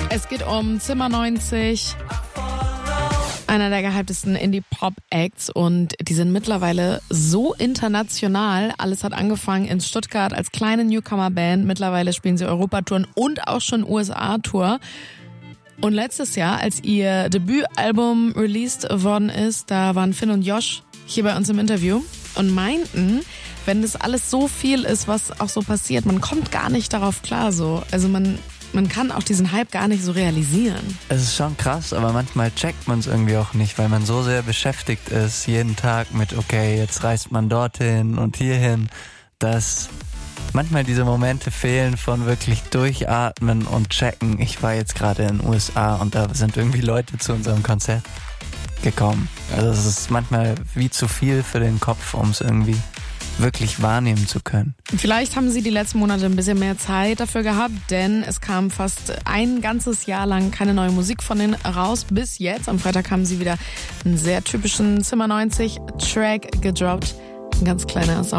Es geht um Zimmer 90, einer der gehyptesten Indie-Pop-Acts, und die sind mittlerweile so international. Alles hat angefangen in Stuttgart als kleine Newcomer-Band. Mittlerweile spielen sie Europatouren und auch schon USA-Tour. Und letztes Jahr, als ihr Debütalbum released worden ist, da waren Finn und Josh hier bei uns im Interview und meinten, wenn das alles so viel ist, was auch so passiert, man kommt gar nicht darauf klar so. Also man kann auch diesen Hype gar nicht so realisieren. Es ist schon krass, aber manchmal checkt man es irgendwie auch nicht, weil man so sehr beschäftigt ist, jeden Tag mit, okay, jetzt reist man dorthin und hierhin, dass manchmal diese Momente fehlen von wirklich durchatmen und checken. Ich war jetzt gerade in den USA und da sind irgendwie Leute zu unserem Konzert gekommen. Also es ist manchmal wie zu viel für den Kopf, um es irgendwie wirklich wahrnehmen zu können. Vielleicht haben sie die letzten Monate ein bisschen mehr Zeit dafür gehabt, denn es kam fast ein ganzes Jahr lang keine neue Musik von denen raus. Bis jetzt, am Freitag haben sie wieder einen sehr typischen Zimmer 90 Track gedroppt. Ein ganz kleiner Sound.